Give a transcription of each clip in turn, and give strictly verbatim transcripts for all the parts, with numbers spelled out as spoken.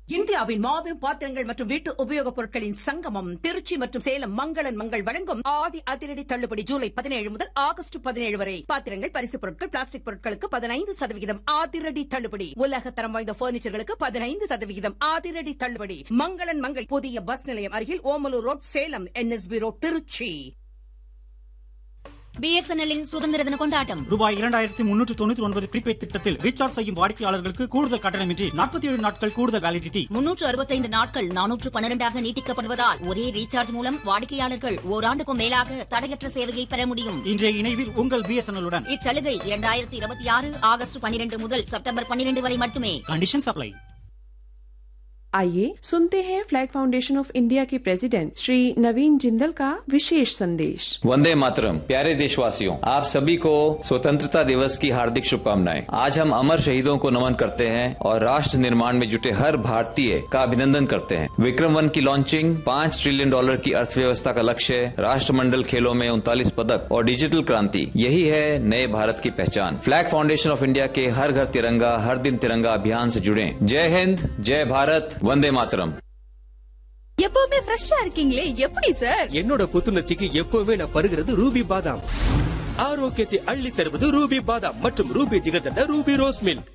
இந்தியாவின் மாபெரும் பாத்திரங்கள் மற்றும் வீட்டு உபயோகப் பொருட்களின் சங்கமம் திருச்சி மற்றும் சேலம் மங்களன் மங்கள் வழங்கும் ஆடி அதிரடி தள்ளுபடி ஜூலை பதினேழு முதல் ஆகஸ்ட் பதினேழு வரை. பாத்திரங்கள், பரிசுப் பொருட்கள், பிளாஸ்டிக் பொருட்களுக்கு பதினைந்து சதவிகிதம் அதிரடி தள்ளுபடி. உலக தரம் வாய்ந்த பர்னிச்சர்களுக்கு பதினைந்து சதவிகிதம் அதிரடி தள்ளுபடி. மங்களன் மங்கள் புதிய பஸ் நிலையம் அருகில் Omalur road Salem, NSP road Trichy. பிஎஸ்என்எல்லின் சுதந்திர தின கொண்டாட்டம் ரூபாய் இரண்டாயிரத்தி முன்னூற்று தொண்ணூற்றி ஒன்பது ப்ரீபெய்ட் திட்டத்தில் ரீசார்ஜ் செய்யும் வாடிக்கையாளர்களுக்கு கூடுதல் கட்டணமின்றி நாற்பத்தி ஏழு நாட்கள் கூடுதல் வேலிடிட்டி. முன்னூற்று அறுபத்தைந்து நாட்கள் நானூற்று பன்னிரண்டாக நீட்டிக்கப்படுவதால் ஒரே ரீசார்ஜ் மூலம் வாடிக்கையாளர்கள் ஓராண்டுக்கும் மேலாக தடையற்ற சேவையை பெற முடியும். இன்றைய இணைவில் உங்கள் பிஎஸ்என்எல்லுடன். இச்சலுகை இரண்டாயிரத்தி இருபத்தி ஆறு ஆகஸ்ட் பன்னிரண்டு முதல் செப்டம்பர் பன்னிரண்டு வரை மட்டுமே. Condition apply. आइए सुनते हैं फ्लैग फाउंडेशन ऑफ इंडिया के प्रेसिडेंट श्री नवीन जिंदल का विशेष संदेश। वंदे मातरम। प्यारे देशवासियों, आप सभी को स्वतंत्रता दिवस की हार्दिक शुभकामनाएं। आज हम अमर शहीदों को नमन करते हैं और राष्ट्र निर्माण में जुटे हर भारतीय का अभिनंदन करते हैं। विक्रम वन की लॉन्चिंग, पाँच ट्रिलियन डॉलर की अर्थव्यवस्था का लक्ष्य, राष्ट्रमंडल खेलों में उनतालीस पदक और डिजिटल क्रांति, यही है नए भारत की पहचान। फ्लैग फाउंडेशन ऑफ इंडिया के हर घर तिरंगा हर दिन तिरंगा अभियान से जुड़े। जय हिंद, जय भारत, वंदे मातरम। எப்பவுமே ஃப்ரெஷ்ஷா இருக்கீங்களே, எப்படி சார்? என்னோட புத்துணர்ச்சிக்கு எப்பவுமே நான் பருகிறது ரூபி பாதாம். ஆரோக்கியத்தை அள்ளி தருவது ரூபி பாதாம் மற்றும் Ruby jigarthanda Ruby rose milk.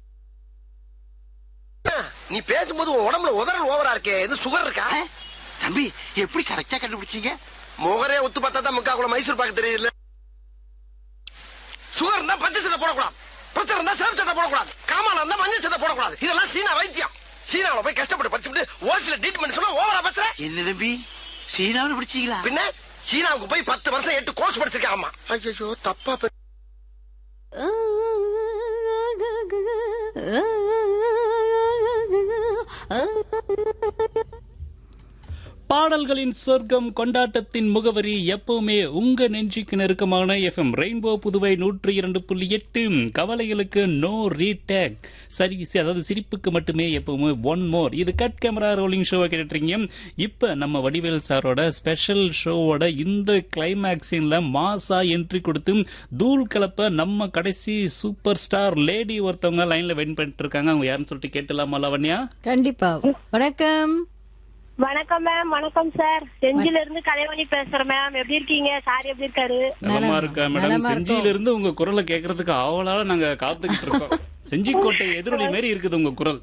நீ பேசும்போது உடம்புல உதறல் ஓவரா இருக்கே, இது சுகர் இருக்கா? தம்பி எப்படி கரெக்டா கண்டுபிடிச்சீங்க? முகரே ஒத்து பார்த்தா தான் முக்கா கூட மைசூர் பாக்கு தெரியல. சுகர் இருந்தா பச்சை சட்டை போடக்கூடாது, பிரஷர் இருந்தா சேம் சட்டை போடக்கூடாது, காமால இருந்தா மஞ்சள் சட்டை போடக்கூடாது. இதெல்லாம் சீனா வைத்தியம். சீனாவுல போய் கஷ்டப்பட்டு படிச்சுட்டு ஓசில ட்ரீட்மெண்ட் சொன்னா ஓவரா பேசுற. என்ன தம்பி சீனாவில் படிச்சீங்களா? பின்ன சீனாவுக்கு போய் பத்து வருஷம் எட்டு கோர்ஸ் படிச்சிருக்கேன். ஆமா. ஐயோ தப்பா. பாடல்களின் சொர்க்கம் கொண்டாட்டத்தின் முகவரி எப்பவுமே உங்க நெஞ்சுக்கு நெருக்கமான எஃப்எம் ரெயின்போ புதுவை நூற்றி இரண்டு புள்ளி எட்டு. கவலைகளுக்கு நோ ரீடேக், சரி அதாவது சிரிப்புக்கு மட்டுமே எப்பவுமே ஒன் மோர். இது கட் கேமரா ரோலிங் ஷோவை கேட்டுறீங்க. இப்ப நம்ம வடிவேல் சாரோட ஸ்பெஷல் ஷோவோட இந்த கிளைமேக்ஸின்ல மாசா என்ட்ரி கொடுத்து தூள் கலப்ப நம்ம கடைசி சூப்பர் ஸ்டார் லேடி ஒருத்தவங்க லைன்ல வெயிட் பண்ணிட்டு இருக்காங்க. அவங்க யாருன்னு சொல்லிட்டு கேட்டலாமா லவண்யா? கண்டிப்பா. வணக்கம். வணக்கம் மேம். வணக்கம் சார். செஞ்சில இருந்து கலைவாணி பேசுறேன் மேம். எப்படி இருக்கீங்க? சார் எப்படி இருக்காரு? நலமா இருக்கா மேடம். செஞ்சியில இருந்து உங்க குரலை கேட்கறதுக்கு ஆவலால நாங்க காத்துக்கிட்டு இருக்கோம். செஞ்சிக்கோட்டை எதிரொலி மாரி இருக்குது உங்க குரல்.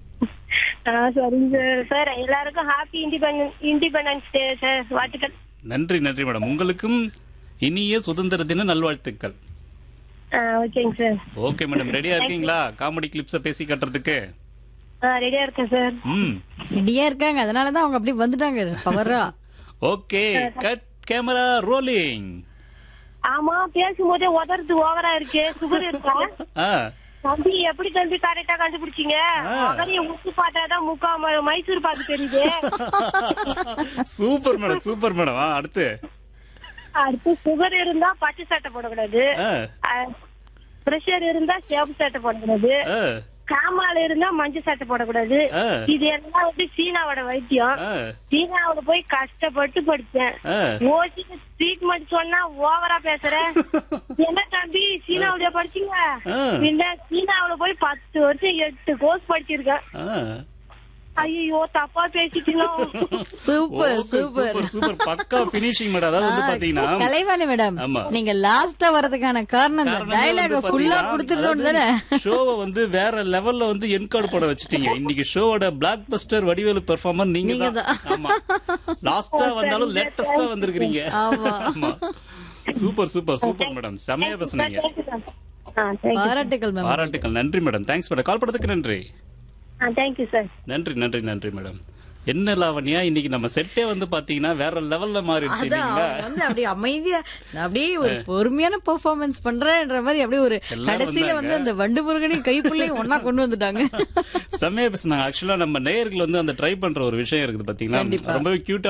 சரிங்க சார். சார் எல்லாருக்கும் happy independence independence day sir. வாழ்த்துக்கள். நன்றி நன்றி மேடம். உங்களுக்கும் இனிய சுதந்திர தின நல்வாழ்த்துக்கள். ஓகேங்க சார். Okay madam. ரெடியா இருக்கீங்களா காமெடி கிளிப்ஸ பேசி கட்டுறதுக்கு? ரெடியா இருக்கேன் சார். ம் ரெடியா இருக்காங்க, அதனாலதான் அவங்க அப்படி வந்துட்டாங்க பவரா. Okay, cut camera rolling. ஆமா, பேசும்போதே உதறது ஓவரா இருக்கு. சுகர் இருக்கா? தம்பி எப்படி தம்பி கரெக்டா கண்டுபிடிச்சீங்க? மகனைய உப்பு பார்த்தாதான் முக்கா மைசூர் பாக்கு தெரியுது. Super madam, super madam. அடுத்து அடுத்து சுகர் இருந்தா பச்சை சட்டை போடக்கூடாது, பிரஷர் இருந்தா சேப்பு சட்டை போடக்கூடாது, காமால இருந்தா மஞ்சள் சட்டை போடக்கூடாது. இது எல்லாம் வந்து சீனாவோட வைத்தியம். சீனாவோட போய் கஷ்டப்பட்டு படிச்சேன். ஓசிக்கு ட்ரீட்மெண்ட் சொன்னா ஓவரா பேசுற. என்ன தம்பி சீனாவுல படிச்சீங்க? இல்ல, சீனாவுல போய் பத்து வருஷம் எட்டு கோர்ஸ் படிச்சிருக்கேன். ஐயோ தப்பா பேசிட்டோம். சூப்பர் சூப்பர் சூப்பர், பக்கா ஃபினிஷிங் மேடம். அதாவது வந்து பாத்தீங்கன்னா கலைவாணி மேடம், நீங்க லாஸ்டா வரதுக்கான காரணம் டயலாக் ஃபுல்லா கொடுத்துட்டோம் தானே. ஷோவை வந்து வேற லெவல்ல வந்து என்கோட் போட வச்சிட்டீங்க. இன்னைக்கு ஷோவோட பிளாக் பஸ்டர் வடிவேலு பெர்ஃபார்மர் நீங்க தான். ஆமா, லாஸ்டா வந்தாலும் லேட்டஸ்டா வந்திருக்கீங்க. ஆமா, சூப்பர் சூப்பர் சூப்பர் மேடம். செமையா பேசுனீங்க. பாராட்டுகள் மேம். பாராட்டுகள். நன்றி மேடம். Thanks madam. கால் பண்ணதுக்கு நன்றி. Thank you sir. நன்றி நன்றி நன்றி மேடம். என்ன லாவண்யா, இன்னைக்கு நம்ம செட்டே வந்து பாத்தீங்கன்னா வேற லெவல்ல மாறிடுச்சு. வந்து அப்படியே அமைதியா அப்படியே ஒரு பொறுமையான பெர்ஃபார்மன்ஸ் பண்றேன்ற மாதிரி அப்படியே ஒரு கடைசியில வந்து அந்த வண்டு முருகனையும் கைப்புள்ளையும் ஒன்னா கொண்டு வந்துட்டாங்க. செம்மையா பேசுனாங்க. ஆக்சுவலா நம்ம நேயர்கள் வந்து அந்த ட்ரை பண்ற ஒரு விஷயம் இருக்குது பாத்தீங்களா, ரொம்ப கியூட்டா